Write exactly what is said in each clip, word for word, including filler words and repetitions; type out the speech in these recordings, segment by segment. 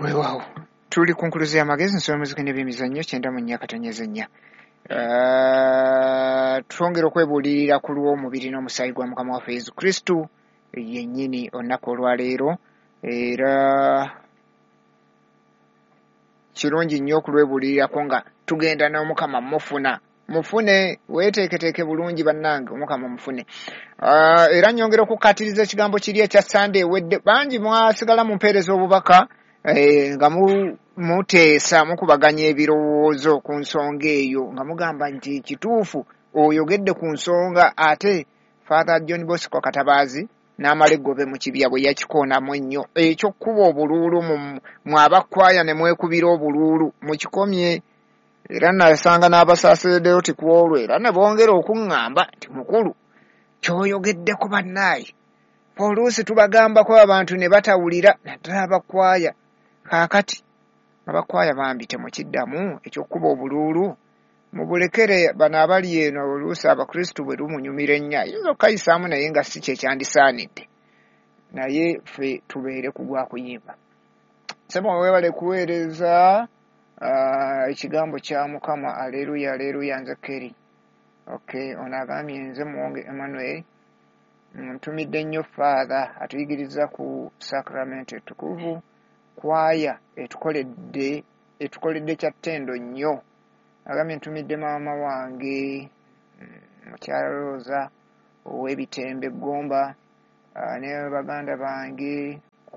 weewaawo tuli ku nkuluze y'amagezi nsoma muzika n'ebyemizannyo kyenda mu nnya katonyeza nnya. Uh, twongera okwebuulirira ku lw'omubiri n'omusaayi gwa mukama waffe yesu kristu yennyini olunaku olwaleero, era kirungi nnyo okulwebuulirirako nga tugenda n'omukama mufuna mufune weeteeketeeke bulungi bannange omukama mufune. Uh, era nnyongera okukkatiriza ekigambo kiri ekya sande ewedde bangi mwasigala mu mpeereza obubaka eh, nga mu muteesa mukubaganya ebirowoozo ku nsonga eyo nga mugamba nti kituufu oyogedde ku nsonga ate Father John Bosco Katabaazi n'amala eggobe mu kibya bwe yakikoonamu ennyo ekyo kkuba obuluulu mu abakwaya ne mwekubira obuluulu mukikomye. Era nasanga n'abasaaseredeyo ti kwolwo era ne bongera okuŋŋamba nti mukulu kyoyogedde ku bannaayi oluusi tubagambako abantu ne batawulira naddala abakwaya. Kaakati abakwaya bambi temukiddamu ekyokkuba obuluulu mubulekere bano abali eno oluusi abakristu bwe lumunyumira ennya ayinza okukayisaamu naye nga si kyekyandisaanidde, naye ffe tubeere kugwa kuyimba. Sema weewale kuweereza ekigambo uh, kya mukama. Aleluya aleluya nze Keri. Okay, ono agambye nze Muwonge Emmanuel ntumidde nnyo Father atuyigiriza ku sacrament etukuvu kwaya etukoledde etukoledde kya ttendo nnyo. Agambye ntumidde maama wange mukyala Rosa ow'ebitembe Gomba uh, ne baganda bange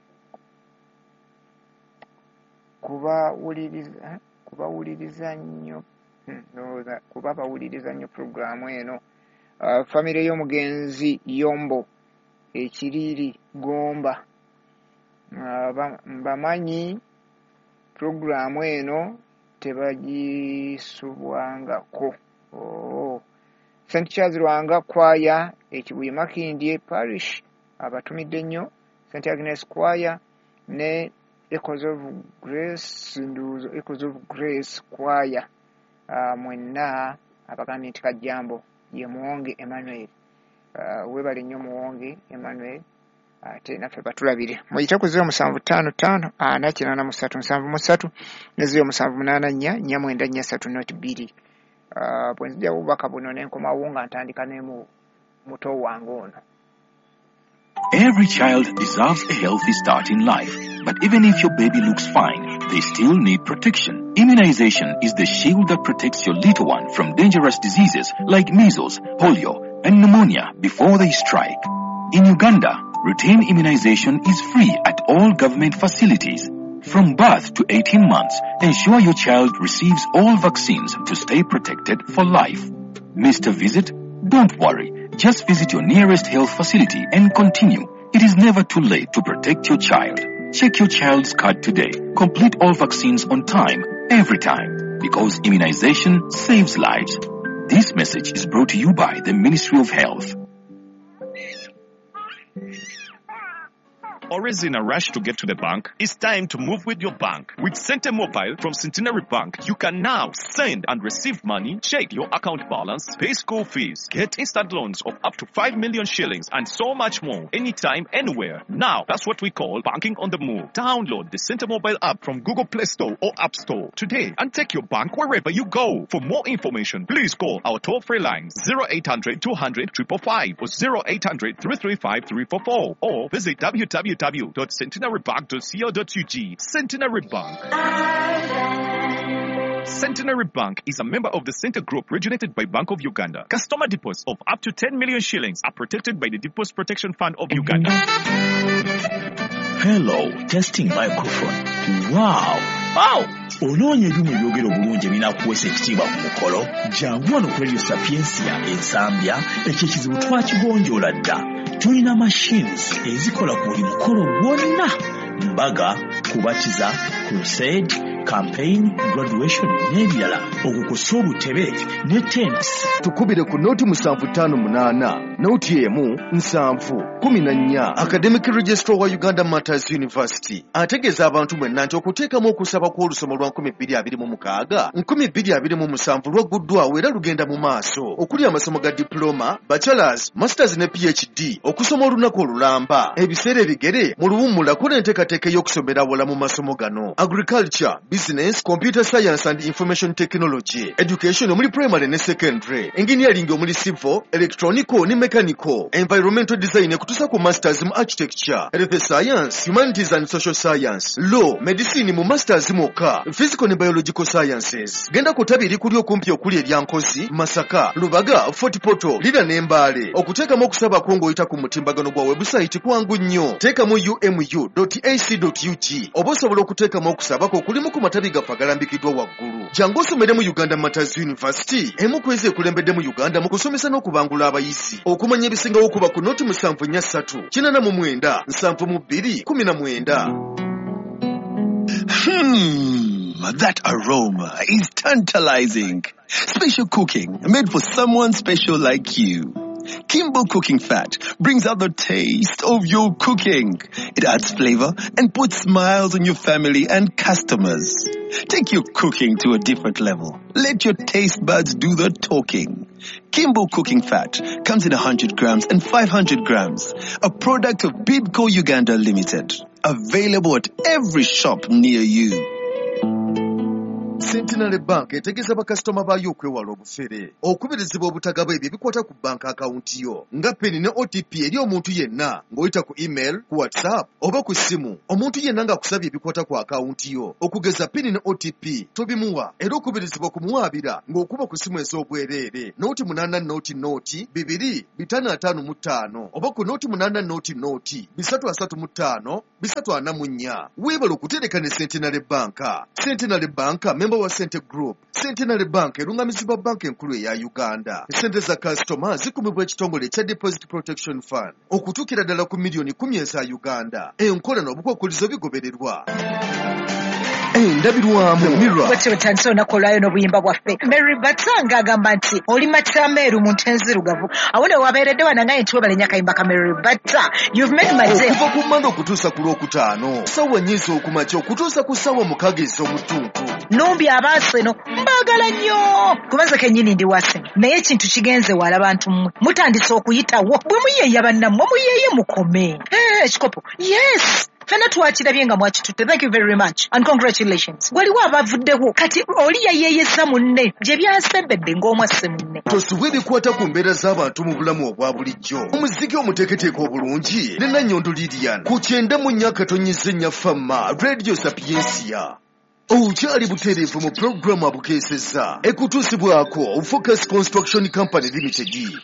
kubawuliriza kubawuliriza nnyo ndowooza kuba bawuliriza nnyo puroguramu eno. Uh, famire y'omugenzi Yombo ekiriri Gomba uh, bamanyi puroguramu eno tebagisubwangako. oh. Saint Charles Lwanga kwaya ekibuye Makindye parish abatumidde nnyo. Saint Agnes kwaya ne Echoes of Grace nduzo Echoes of Grace kwaya uh, mwenna abagambye nti kajjambo ye Muwonge Emmanuel. Uh, webale nnyo Muwonge Emmanuel ate naffe batulabire muyite ku zero musanvu ttaano ttaano ana kinaana musatu musanvu musatu ne zero musanvu munaana nnya nnya mwenda nnya ssatu noti bbiri. Uh, bwe nzija bubaka buno ne nkomawo nga ntandika ne mu muto wange ono. Every child deserves a healthy start in life, but even if your baby looks fine, they still need protection. Immunization is the shield that protects your little one from dangerous diseases like measles, polio, and pneumonia before they strike. In Uganda, routine immunization is free at all government facilities. From birth to eighteen months, ensure your child receives all vaccines to stay protected for life. Missed a visit? Don't worry. Just visit your nearest health facility and continue. It is never too late to protect your child. Check your child's card today. Complete all vaccines on time, every time, because immunization saves lives. This message is brought to you by the Ministry of Health. Always in a rush to get to the bank? It's time to move with your bank. With Cente Mobile from Centenary Bank, you can now send and receive money, check your account balance, pay school fees, get instant loans of up to five million shillings, and so much more, anytime, anywhere. Now, that's what we call banking on the move. Download the Cente Mobile app from Google Play Store or App Store today and take your bank wherever you go. For more information, please call our toll-free lines zero eight hundred two hundred five five five or zero eight hundred three three five three four four or visit w w w dot centenary bank dot co dot u g. Centenary Bank. Centenary Bank is a member of the Center Group originated by Bank of Uganda. Customer deposits of up to ten million shillings are protected by the Deposit Protection Fund of Uganda. Hello, testing microphone. Wow! Wow! Onoonye ebyuma ebyogera obulungi ebinakuweesa ekitiibwa ku mukolo, jangu wano ku Radio Sapiensia ensambya ekyo ekizibu twakigonjoola dda. Tulina machines ezikola ku buli mukolo gwonna: mbaga, kubatiza, crusade, campaign, graduation n'ebirala okukosa obutebe ne tents. Tukubire ku noti musanvu ttaano munaana noti emu nsanvu kumi na nnya. Academic Registrar wa Uganda Matters University ategeeza abantu mwenna nti okuteekamu okusaba kw'olusoma lwa nkumi bbiri abiri mu mukaaga nkumi bbiri abiri mu musanvu lwagguddwawo era lugenda mu maaso okuli amasomo ga diploma, bachelors, masters ne P H D okusoma olunaku olulamba ebiseera ebigere mu luwummula kola enteekateeka y'okusomera awala mu masomo gano: agriculture, business, computer science and information technology, education omuli primary ne secondary, engineering omuli civil, electronical ne mechanical, environmental design ekutuusa ku masters mu architecture, health science, humanities and social science, law, medicine mu masters mwokka, physical ne biological sciences. Genda ku ttabi erikuli okumpi okuli eryankozi, Masaka, Lubaga, Fort Portal, Lira ne Mbale. Okuteekamu okusaba kwo ng'oyita ku mutimbagano gwa website kwangu nnyo. Teekamu u m u dot a c dot u g oba osobola okuteekamu okusaba kwo kulimu ku matabi gaffe agalambikiddwa waggulu. Jangu osomere mu Uganda Matters University, emu ku ezo ekulembedde mu Uganda mu kusomesa n'okubangula abayizi. Okumanya ebisingawo okuba ku noti musanvu nnya ssatu kinaana mu mwenda nsanvu mu bbiri kumi na mwenda. Hmm, that aroma is tantalizing. Special cooking made for someone special like you. Kimbo Cooking Fat brings out the taste of your cooking. It adds flavor and puts smiles on your family and customers. Take your cooking to a different level. Let your taste buds do the talking. Kimbo Cooking Fat comes in one hundred grams and five hundred grams. A product of Bidco Uganda Limited. Available at every shop near you. Centenary Bank etegeeza bakasitoma baayo okwewala obufere okubirizibwa obutagaba ebyo ebikwata ku bank account yo nga peni ne O T P eri omuntu yenna ng'oyita ku email, ku WhatsApp oba ku ssimu. Omuntu yenna ng'akusabye ebikwata ku account yo okugeza peni ne O T P tobimuwa era okubirizibwa kumuwaabira ng'okuba ku ssimu ez'obwereere noti munaana noti noti bibiri bitaano ataano mu ttaano oba ku noti munaana noti noti bisatu asatu mu ttaano bisatu ana mu nnya. Weebala okutereka ne Centenary Bank. Centenary Bank member wa Sente Group. Centenary Bank erungamizibwa banka enkulu eya Uganda. Sente za customer zikumibwa ekitongole ekya Deposit Protection Fund okutuukira ddala ku miliyoni kumi eza Uganda. Enkola n'obukwakkulizo bigobererwa. Endabirwamu Mirror. Bwete otandise olunaku olwayo n'obuyimba bwaffe. Mary Batanga agamba nti oli Matyameeru mu ntenzirugavu. Awo ne wabeeredde wanangaye nti webalenya kayimba ka Mary Bata. You've made my day. Okuva ku Mmande okutuusa ku Lwokutaano. Ssaawa nnya ez'okumakya okutuusa ku ssaawa mukaaga ez'omutuntu. Numbi abaaseno mbaagala nnyo kubaza kennyini ndi waseno naye ekintu kigenze wala bantu mmwe mutandise okuyitawo bwe muyeeya bannammwe muyeeye mukome. Eh, ekikopo yes fena twakirabye nga mwakitutte. Thank you very much and congratulations. Waliwo abavuddewo kati oli yayeeyeza munne gye byansembedde ng'omwasse munne. Tosubwa ebikwata ku mbeera z'abantu mu bulamu obwa bulijjo. Omuziki omuteeketeeka obulungi ne Nannyondo Lilian ku kyenda mu nnya katonnyeza ennya Famma Radio Sapiensia. Okyali butereevu mu pulogulaamu abukeesezza ekutuusibwako Focus Construction Company Limited.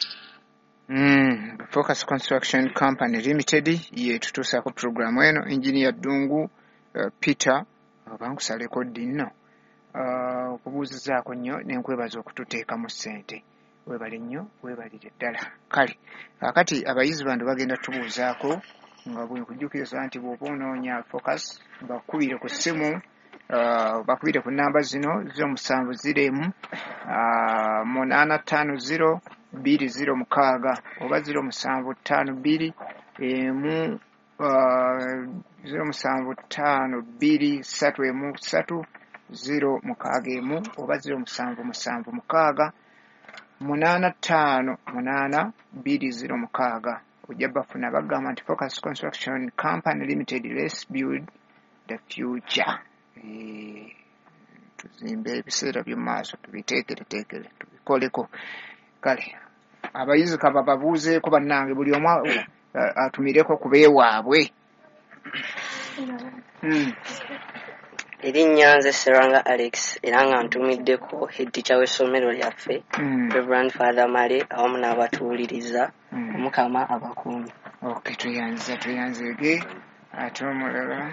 Mm, Focus Construction Company Limited ye tutuusaako pulogulaamu eno. Engineer Dungu uh, Peter bankusaleko ddi nno uh, okubuuzizaako nnyo n'enkwebaza okututeeka mu ssente. Weebale nnyo weebalire ddala. Kale kakati abayizi bantu bagenda tubuuzaako nga bwe nkujjukiriza nti bw'oba onoonya Focus bakubire ku ssimu. Uh, bakubire ku namba zino ziro musanvu ziro emu uh, munaana ttaano ziro bbiri ziro mukaaga oba ziro musanvu ttaano bbiri emu uh, ziro musanvu ttaano bbiri ssatu emu ssatu ziro mukaaga emu oba ziro musanvu musanvu mukaaga munaana ttaano munaana bbiri ziro mukaaga. Ojja bafuna bagamba nti Focus Construction Company Limited, let's build the future. E, tuzimbe ebiseera by'omumaaso tubiteekereteekere tubikoleko. Kale abayizi kaba babuuzeeko bannange buli omu atumireko ku beewaabwe. hmm. Erinnya nze Seranga Alex era nga ntumiddeko head teacher w'essomero lyaffe mm. Reverend Father Male awamu n'abatuwuliriza mm. Omukama abakuumi. Okay, tuyanziza tuyanzege ate omulala.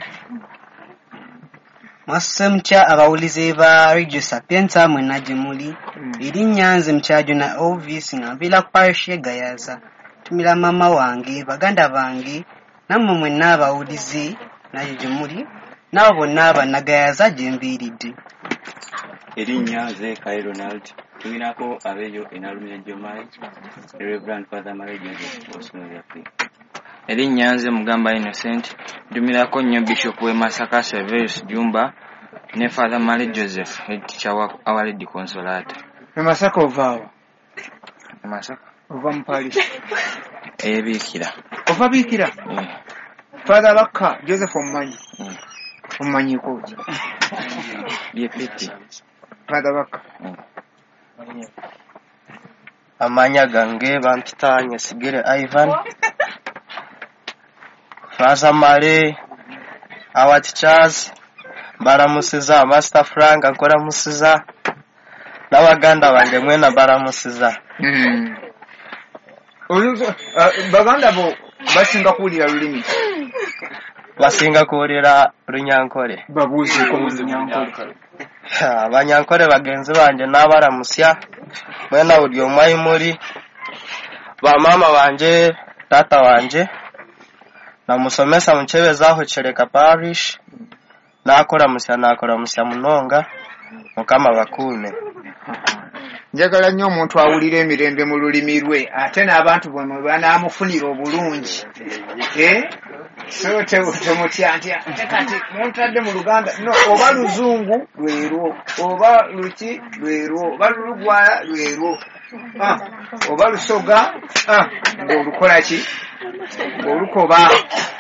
Mwasuse mukya abawulize ba Radio Sapienza mwenna gye muli. Erinnya nze mukyaju na Ovis nga nviira ku parish y'e Gayaza. Tumira mama wange baganda bange nammwe mwenna abawulize nayo gye muli n'abo bonna bannagayaza gye nviiridde. Erinnya nze Kai Ronald, tumirako abeeyo enalumya Jomai, Reverend Father Mary Joseph Osmo Yafi. Erinnya nze Mugamba Innocent, tumirako nnyo Bishop w'e Masaka Severus Jumba ne Father Mary Joseph, head teacher wa Our Lady Consolata. E Masaka ovaawa? E Masaka? Ova mu parish? E Biikira. Ova Biikira? Mm. Father Bakka Joseph omumanyi? Mm. Omumanyiko ki? Ye Peti. Father Bakka. Mm. Amanya gange bampita Nyesigere Ivan. Father Mary, our teachers, baramusiza, Master Frank akoramusiza, n'abaganda bange mwena baramusiza. Mm. Oluzo baganda bo basinga kuwulira lulimi. Basinga kuwulira Lunyankole. Babuuze ko Lunyankole. Abanyankole bagenzi banje n'abaramusya mwena buli omwayi muri ba mama banje tata wanje namusomesa mu Kyebezaaho Kyereka Parish nakora musya nakora musya munonga mukama bakuume. Njagala nnyo omuntu awulira emirembe mu lulimi lwe ate n'abantu bwe banaamufunira obulungi. Eh? So temutya ntya kati muntadde mu Luganda no oba Luzungu lwerwo oba Luki lwerwo oba Lugwala lwerwo ah oba Lusoga ah ng'olukola ki ng'olukoba.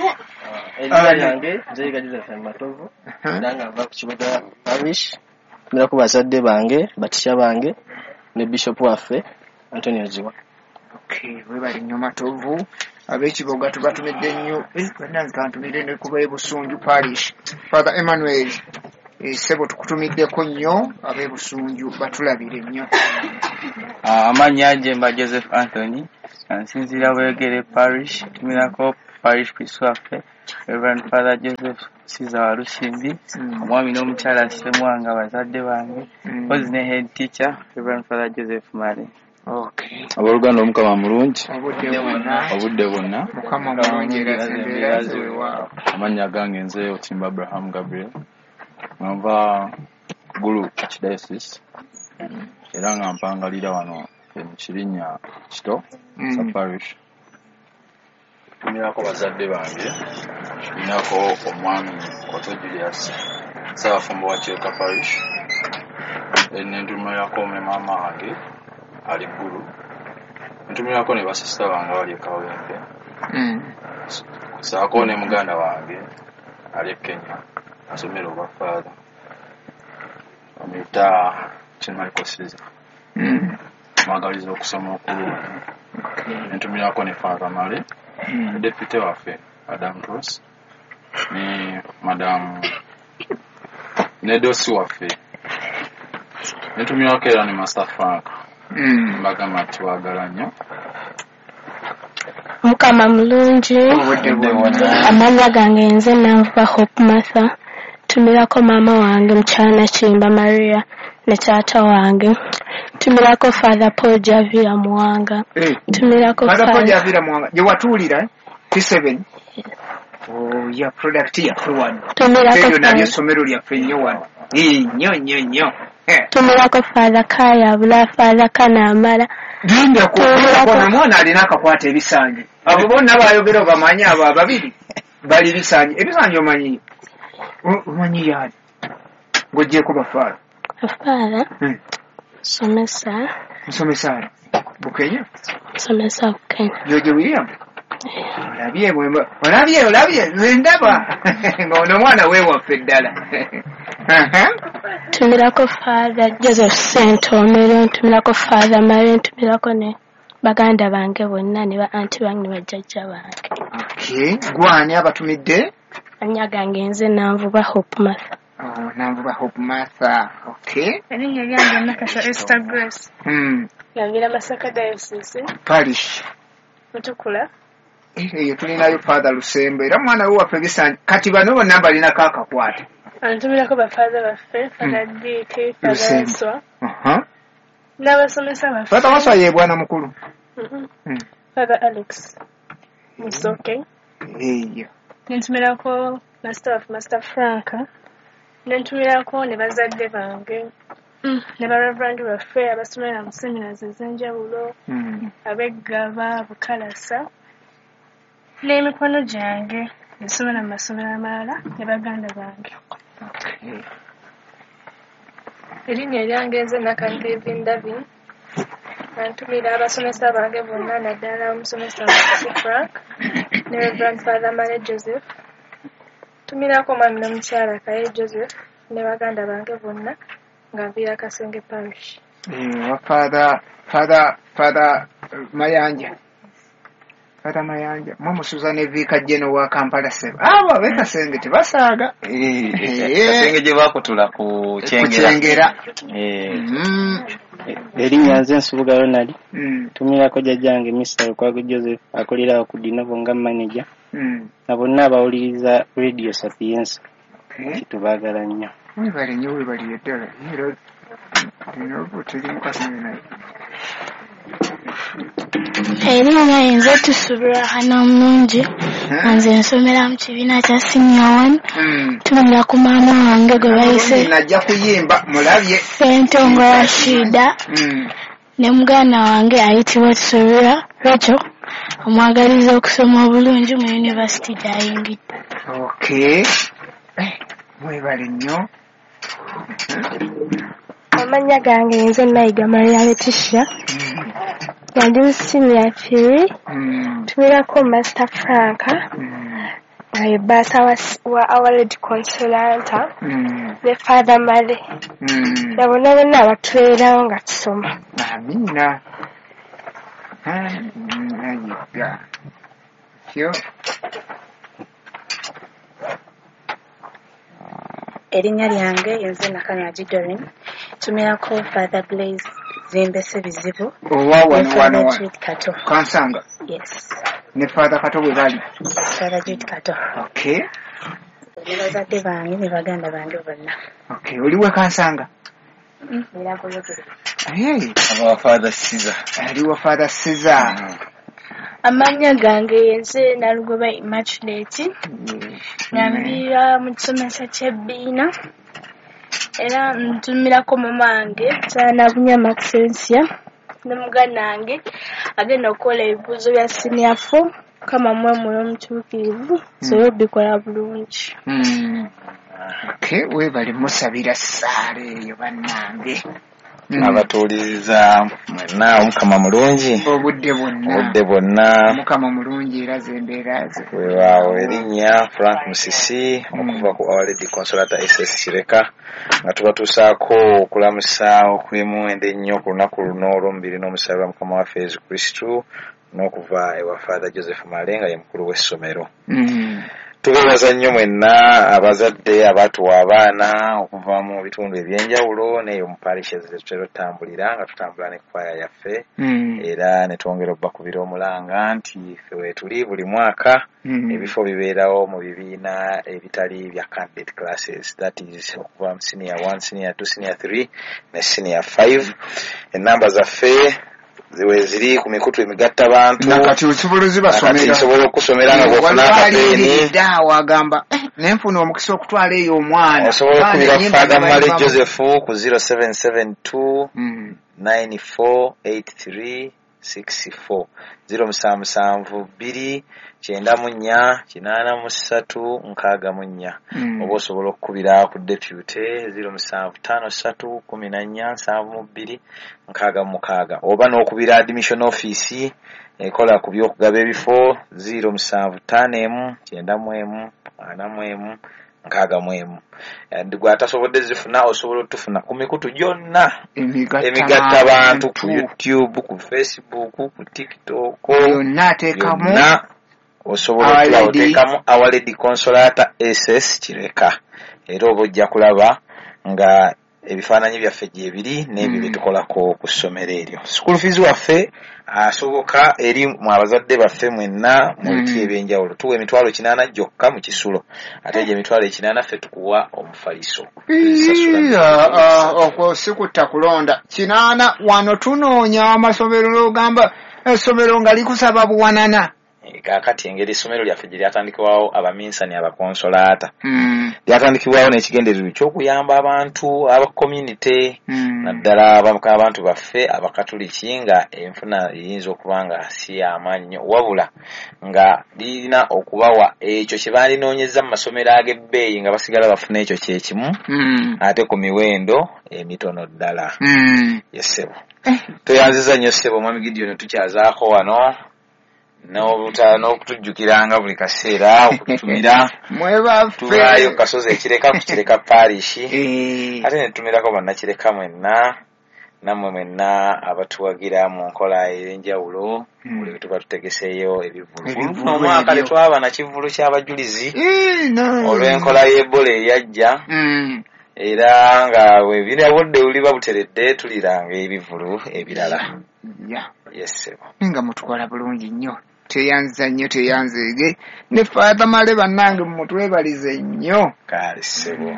Ebiyange zeyigajiza Matovu ndanga va ku Kibuga Parish mira ku bazadde bange batisha bange ne Bishop waffe Antonio Ziwa. Okay, we bali nnyo Matovu ab'Ekiboga tubatumidde nnyo bannange kantumire ne kuba e Busunju Parish. Father Emmanuel sebo tukutumiddeko nnyo ab'e Busunju batulabire nnyo. Amannya nje mba Joseph Anthony nsinzira Bwegere Parish, tumirako Parish Priest waffe Reverend Father Joseph Siza wa Lusimbi, omwami n'omukyala Semwanga bazadde bange, mpozi ne head teacher Reverend Father Joseph Male. Okay. Aboluganda omukama mulungi. Obudde bwonna. Mukama mulungi era sembeera. Amannya gange nze Otimba Abraham Gabriel. Nva Gulu Archdiocese. Era nga mpangalira wano mu Kirinnya Kito sa Parish. Tumirako bazadde bange. Tumirako omwami Koto Julius Saafumbo wa Kyeka Parish. Nentumirako mama wange ali Gulu. Ntumirako ne basista bange bali e Kawempe. Saako ne muganda wange ali e Kenya asomera obwa Father. Amita Kimariko Siza. Mwagaliza okusoma okulungi. Ntumirako ne Father Male. Deputy waffe Adam Ross ni Madam Nedosi waffe. Ntumirako era ne Master Frank. Mbagamba tuwagala nnyo. Mukama mulungi. Amanya gange nze Nanva Hope Martha. Tumirako mama wange mukyala Kimba Maria ne taata wange. Tumirako Father Paul Javira Muwanga. Tumirako Father Paul Javira Muwanga. Je watuulira T seven. Oh ya product ya one. Tumirako na somero lya nnyo wano. Eh nnyo nnyo nnyo. Tumirako Father Kaya bula Father Kanamala. Genda ko na mwana alina akakwata ebisanyi. Abo bonna bayogera bamanyi abo ababiri. Bali bisanyi. Ebisanyi omanyi. Omanyi yali. Ngojje ko bafala. Afala. Somesa. Somesa. Bukenya. Somesa Bukenya. Jojo William. Olabye mwemba. Olabye olabye ndaba. Ngono mwana we waffe ddala. Tumirako Father Joseph Sentomero, tumirako Father Mary, tumirako ne baganda bange bonna ne ba auntie bange ne bajjajja bange. Okay, gwani abatumidde? Anya gange nze Nanvuba Hope Martha. Oh, Nanvuba Hope Martha. Okay. Erinnya lyange Nakasha Esther Grace. Hmm. Yanvira Masaka Diocese. Parish. Mutukula. Eh, tulinayo Father Lusembe. Era mwana we waffe bisanyi. Kati bano bonna balina kaakakwata. Antumirako ba Father baffe, Father D K, Father Nswa. Aha. N'abasomesa baffe. Father Nswa ye bwana mukulu. Father Alex Musoke. Eyo. Ntumirako Master of Master Frank nentumirako ne bazadde bange ne bareverend baffe abasomera mu seminars ez'enjawulo abeggaba bukalasa n'emikono gyange esomera mu masomero amalala ne baganda bange. Erinnya eryange nze Nakandivi Ndavi nantumira abasomesa bange bonna naddala omusomesa Master Frank ne Reverend Father Male Joseph, tumirako omwami n'omukyala Kaye Joseph ne baganda bange bonna nga nviira Kasenge Parish. wa Father Father Father Mayanja Father Mayanja mwe Suzanne Vika Jeno wa Kampala seba abo be Kasenge tebasaaga Kasenge gye bakutula ku Kyengera eh erinnya nze Nsubuga Ronald tumirako jjajjange mister Lukwago Joseph akolera ku Dinovo nga manager na bonna abawuliriza Radio Sapienza kitubagala nnyo. Webale nnyo webali eddala era Dinovo teri mu Kasenge naye. Erinnya nze Tusubira hano omulungi nze nsomera mu kibiina kya senior one tumira ku maama wange gwe bayise najja kuyimba mulabye Sentongo Rashida ne muganda wange ayitibwa Tusubira Rachel omwagaliza okusoma obulungi mu university gy'ayingidde. Okay. Mwebale nnyo. Amanya gange nze Nayiga Maria Letitia Yandi mu senior three tumirako Master Frank nga basa wa Our Lady Consolata ne Father Male na bonna bonna abatulerawo nga tusoma. Amina. Nayiga kyo erinnya lyange yenze Nakanya Gidorin tumirako Father Blaze Zembese Bizibu owa wano wano Kato Kansanga. Yes. Ne Father Kato bwe bali. Father Jude Kato. Okay. Ne bazadde bange ne baganda bange bonna. Okay, oliwe Kansanga? Mm, mirako yogere. Hey, aba Father Caesar. aliwo Father Caesar. Amanya gange yenze Nalugoba Immaculate nambira mu kisomesa ky'ebbiina era ntumirako mama wange Kyanabunya Maxensia ne muganda wange agenda okukola ebibuuzo bya senior four kama mwe mwoyo omutuukirivu so bikola bulungi. Okay, webale musabira ssaala eyo bannange. Abatuuliriza mwenna omukama mulungi obudde bwonna obudde bwonna omukama mulungi era zembeera ze weewaawo erinnya Frank Musisi okuva ku Our Lady Consolata S S Kireka nga tubatuusaako okulamusa okulimu endennyo ku lunaku luno olw'omubiri n'omusaayi lwa mukama waffe Yesu Kristo n'okuva ewa Father Joseph Male nga ye mukulu w'essomero. Tubeebaza nnyo mwenna abazadde abatuwa abaana okuva mu bitundu ebyenjawulo n'eyo mu parishes zetutera otambulira nga tutambula ne kwaya yaffe era ne twongera obbakubira omulanga nti ffe weetuli buli mwaka ebifo bibeerawo mu bibiina ebitali bya candidate classes, that is okuva mu senior one, senior two, senior three ne senior five. Ennamba zaffe ziwe ziri ku mikutu emigatta abantu nakati osobolozi basomera osobola okusomera nga bw'ofuna akapeeni daawo agamba nenfuna omukisa okutwala eyo omwana osobola okubira Father Male Joseph ku zero seven seven two nine four eight three six four zero musanvu musanvu bbiri kyenda mu nnya kinaana mu ssatu nkaaga mu nnya oba osobola okukubira ku deputy zero musanvu ttaano ssatu kumi na nnya nsanvu mu bbiri nkaaga mu mukaaga oba n'okubira admission office ekola ku by'okugaba ebifo zero musanvu ttaano emu kyenda mu emu ana mu emu nkaaga mu emu. Ndigwe atasobodde zifuna osobola otufuna ku mikutu gyonna emigatta abantu ku YouTube, ku Facebook, ku TikTok yonna ateekamu osobola oteekamu Our Lady Consolata S S Kireka era oba ojja kulaba nga ebifaananyi byaffe gyebiri n'ebyo bye tukolako ku ssomero eryo. School fees waffe asoboka eri mu abazadde baffe mwenna mu biti ebyenjawulo tuwa emitwalo kinaana gyokka mu kisulo ate gye emitwalo ekinaana ffe tukuwa omufaliso. okwo sikutta kulonda kinaana wano tunoonya amasomero n'ogamba essomero nga likusaba buwanana kakati engeri essomero lyaffe gye lyatandikibwawo abaminsani abakonsolaata mm. lyatandikibwawo n'ekigendererwa ky'okuyamba abantu aba community mm. naddala abantu baffe abakatuliki nga enfuna eyinza okuba nga si y'amaanyi nnyo wabula nga lirina okubawa ekyo kye bandinoonyeza mu masomero ag'ebbeeyi nga basigala bafuna ekyo kyekimu mm. ate ku miwendo emitono ddala mm. yesebo toyanziza nnyo ssebo mwami Gideon tukyazaako wano n'okutujjukiranga buli kaseera okututumira tubaayo kasozi ekireka ku kireka parish ate ne tutumirako bannakireka mwenna nammwe mwenna abatuwagira mu nkola ey'enjawulo buli bwe tuba tutegeseeyo ebivulu omwaka tetwaba na kivulu ky'abajulizi olw'enkola y'Ebola eyajja era nga bwebirabudde buliba buteredde tuliranga ebivulu ebirala yesebo nga mutukola bulungi nnyo teyanza nnyo teyanzeege ne faata male bannange mutwebalize nnyo kale sebo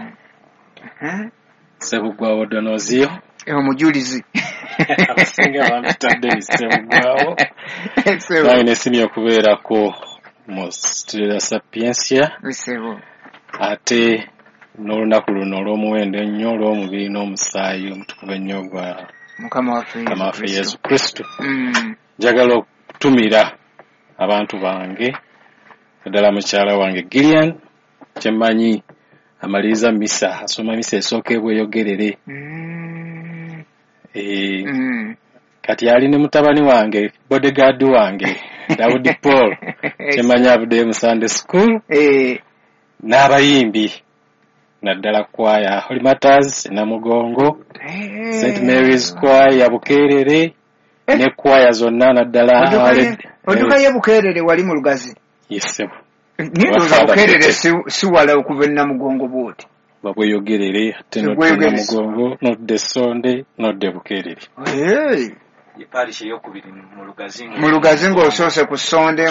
sebo gwawo donozio omujulizi abasinga bamutadde sebo gwawo naye nesimye okubeerako mu Studio Sapientia sebo ate n'olunaku luno olw'omuwendo ennyo olw'omubiri n'omusaayi omutukuvu ennyo gwa mukama waffe Yesu Kristo njagala okutumira abantu bange ddala mukyala wange Gillian kyemmanyi amaliriza misa asoma misa esooka ebweyogerere kati ali ne mutabani wange bodyguard wange Daudi Paul kyemmanyi avuddeyo mu Sunday School n'abayimbi naddala kwaya Holy Matters Namugongo Saint Mary's Choir Bukerere ne kwaya zonna naddala odukaye Bukerere wali mu Lugazi yesebo nindoza Bukerere si wala okuva Namugongo bwoti babweyogerere ate nodde Namugongo nodde Sonde nodde Bukerere hey parish eyokubiri mu Lugazi mu Lugazi ng'osoose ku Sonde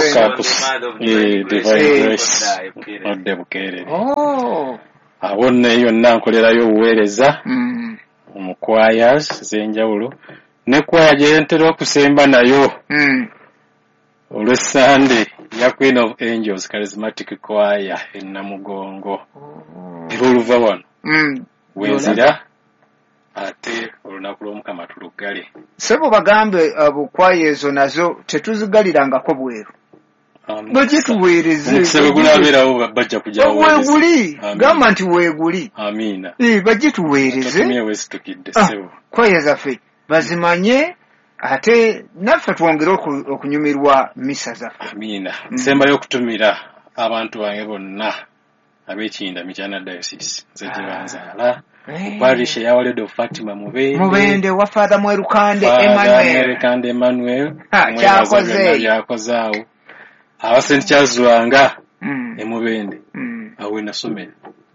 nodde Bukerere awo nno yonna nkolerayo obuweereza mu choirs z'enjawulo ne kwaya gye ntera okusemba nayo olw'Essande ya Queen of Angels Charismatic Choir e Namugongo era oluva wano wenzira ate olunaku lw'Omukama tulugale sebo bagambe bukwaya ezo nazo tetuzigalirangako bweru bagituweereze omusebe gulabeerawo bajja kujja weeguli gamba nti weeguli amiina bagituweereze weesitukidde sebo kwaya zaffe bazimanye ate naffe twongere okunyumirwa misa zaffe amiina nsembayo okutumira abantu bange bonna ab'Ekinda Mityana Diocese nze gye banzaala parish eya Word of Fatima Mubende Mubende wa Father Mwerukande Emmanuel Mwerukande Emmanuel mwebaza byakoze awo aba Saint Charles Lwanga e Mubende awo nasomera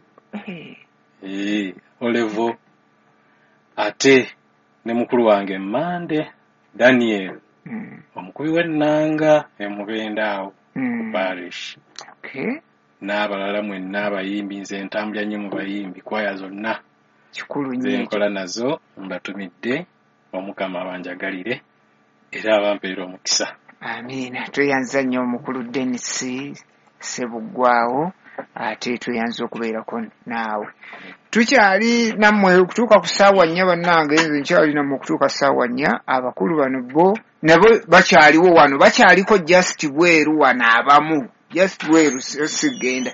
eh Olevo ate ne mukulu wange Mande Daniel omukubi w'ennanga e Mubende awo parish n'abalala mwenna abayimbi nze ntambula nnyo mu bayimbi kwaya zonna kikulu nnyo zenkola nazo mbatumidde Omukama abanjagalire era abampeera omukisa amiina tweyanza nnyo omukulu Dennis Sebuggwawo ate tweyanza okubeerako naawe tukyali nammwe okutuuka ku ssaawa nnya bannange nze nkyali nammwe okutuuka ssaawa nnya abakulu bano bo nabo bakyaliwo wano bakyaliko just bweru wano abamu just bweru sigenda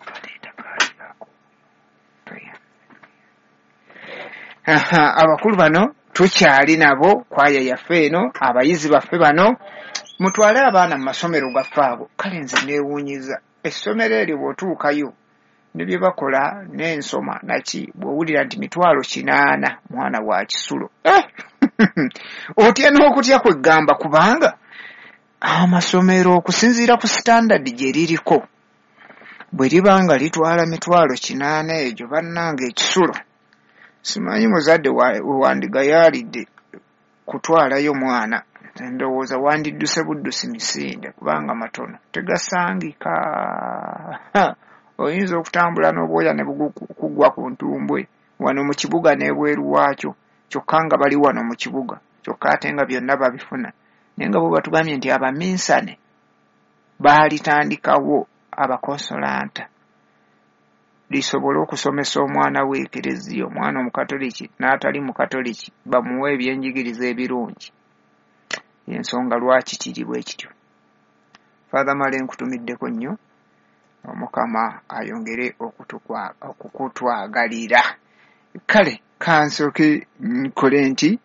abakulu bano tukyali nabo kwaya yaffe eno abayizi baffe bano mutwale abaana mu masomero gaffe ago kale nze neewuunyiza essomero eryo bw'otuukayo ne bye bakola n'ensoma naki bw'owulira nti mitwalo kinaana mwana wa kisulo otya n'okutya kweggamba kubanga amasomero okusinziira ku standard gye liriko bwe liba nga litwala mitwalo kinaana egyo bannange ekisulo simanyi muzadde wewandigayaalidde kutwalayo mwana ndowooza wandidduse buddusi misinde kubanga matono tegasangika oyinza okutambula n'obwoya ne bugwa ku ntumbwe wano mu kibuga n'ebweru waakyo kyokka nga bali wano mu kibuga kyokka ate nga byonna babifuna naye nga bo batugambye nti abaminsane baalitandikawo abakonsolanta lisobole okusomesa omwana w'ekereziya, omwana omukatoliki n'atali mukatoliki bamuwe ebyenjigiriza ebirungi. Ensonga lwaki kiri bwe kityo. Father Male nkutumiddeko nnyo, Omukama ayongere okukutwagalira. Kale kansooke nkole nti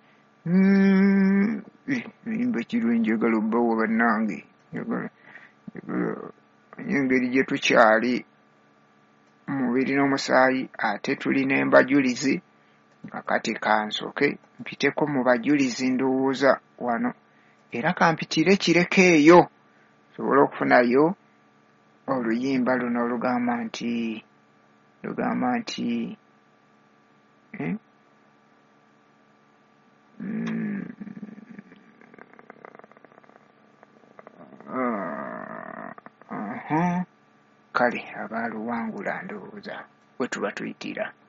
ebimba kirungi njagala obbawo bannange, engeri gye tukyali mubiri n'omusaayi ate tulina embajulizi. Kakati kansooke mpiteko mu bajulizi ndowooza wano, era kampitire kireko eyo sobole okufunayo oluyimba luno olugamba nti lugamba nti eh? mm. uh, uh-huh. Kale abaaluwangula ndowooza bwe tuba tuyitira.